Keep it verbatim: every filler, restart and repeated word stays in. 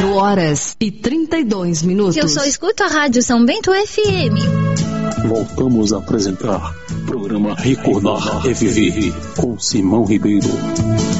horas e trinta e dois minutos. Eu só escuto a Rádio São Bento F M. Voltamos a apresentar o programa Recordar Reviver com Simão Ribeiro.